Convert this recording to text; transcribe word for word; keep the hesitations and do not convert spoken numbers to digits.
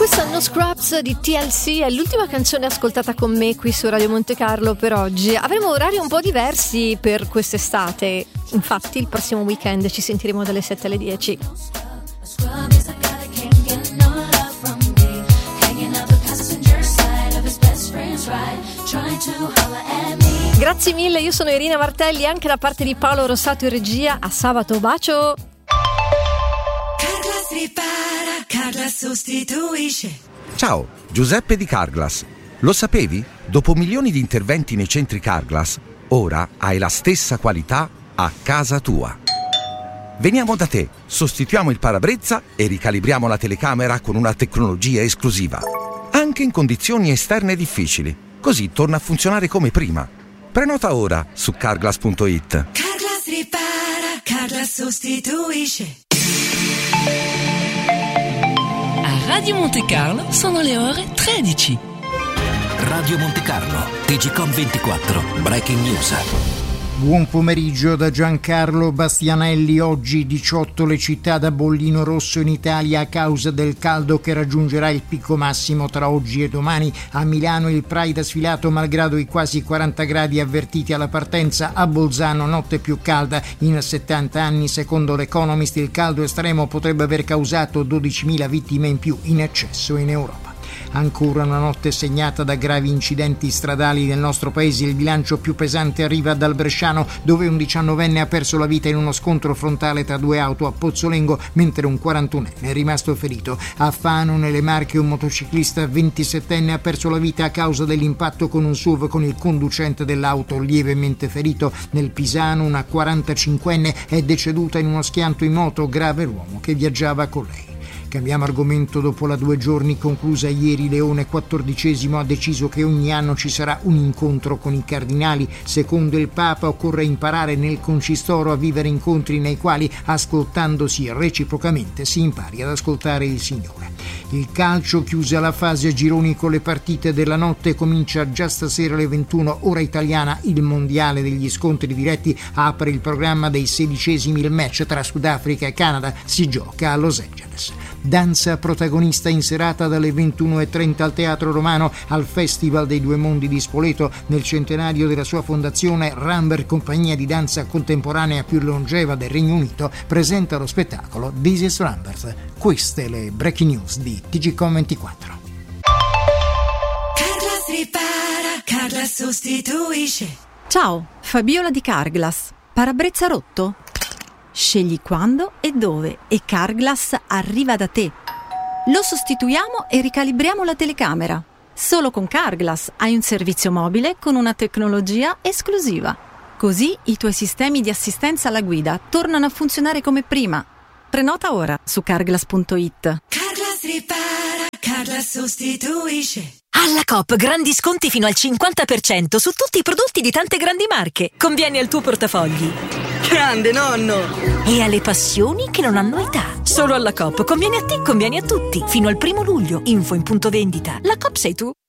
Questa No Scraps di T L C è l'ultima canzone ascoltata con me qui su Radio Monte Carlo per oggi. Avremo orari un po' diversi per quest'estate, infatti il prossimo weekend ci sentiremo dalle sette alle dieci. Grazie mille, io sono Irina Martelli, anche da parte di Paolo Rossato in regia. A sabato, bacio! Carglass ripara, Carglass sostituisce. Ciao, Giuseppe di Carglass. Lo sapevi? Dopo milioni di interventi nei centri Carglass, ora hai la stessa qualità a casa tua. Veniamo da te, sostituiamo il parabrezza e ricalibriamo la telecamera con una tecnologia esclusiva. Anche in condizioni esterne difficili. Così torna a funzionare come prima. Prenota ora su carglass punto it. Carglass ripara, Carglass sostituisce. A Radio Monte Carlo sono le ore tredici. Radio Monte Carlo, T G Com ventiquattro, Breaking News. Buon pomeriggio da Giancarlo Bastianelli. Oggi diciotto le città da bollino rosso in Italia a causa del caldo che raggiungerà il picco massimo tra oggi e domani. A Milano il Pride ha sfilato malgrado i quasi quaranta gradi avvertiti alla partenza. A Bolzano notte più calda in settanta anni. Secondo l'Economist il caldo estremo potrebbe aver causato dodicimila vittime in più in eccesso in Europa. Ancora una notte segnata da gravi incidenti stradali nel nostro paese. Il bilancio più pesante arriva dal Bresciano, dove un diciannovenne ha perso la vita in uno scontro frontale tra due auto a Pozzolengo, mentre un quarantunenne è rimasto ferito. A Fano, nelle Marche, un motociclista ventisettenne ha perso la vita a causa dell'impatto con un S U V con il conducente dell'auto lievemente ferito. Nel Pisano una quarantacinquenne è deceduta in uno schianto in moto, grave l'uomo che viaggiava con lei. Cambiamo argomento. Dopo la due giorni conclusa ieri, Leone quattordicesimo ha deciso che ogni anno ci sarà un incontro con i cardinali. Secondo il Papa occorre imparare nel concistoro a vivere incontri nei quali, ascoltandosi reciprocamente, si impari ad ascoltare il Signore. Il calcio, chiusa la fase a gironi con le partite della notte, comincia già stasera alle ventuno ora italiana il mondiale degli scontri diretti. Apre il programma dei sedicesimi il match tra Sudafrica e Canada, si gioca a Los Angeles. Danza protagonista in serata dalle ventuno e trenta al Teatro Romano al Festival dei Due Mondi di Spoleto. Nel centenario della sua fondazione, Rambert, compagnia di danza contemporanea più longeva del Regno Unito, presenta lo spettacolo This is Rambert. Queste le breaking news di T G Com ventiquattro. Carglass ripara, Carglass sostituisce. Ciao, Fabiola di Carglass. Parabrezza rotto? Scegli quando e dove e Carglass arriva da te. Lo sostituiamo e ricalibriamo la telecamera. Solo con Carglass hai un servizio mobile con una tecnologia esclusiva. Così i tuoi sistemi di assistenza alla guida tornano a funzionare come prima. Prenota ora su carglass punto it. Carglass ripara, Carglass sostituisce. Alla Coop grandi sconti fino al cinquanta per cento su tutti i prodotti di tante grandi marche. Conviene al tuo portafogli. Grande nonno! E alle passioni che non hanno età. Solo alla Coop conviene a te, conviene a tutti. Fino al primo luglio. Info in punto vendita. La Coop sei tu.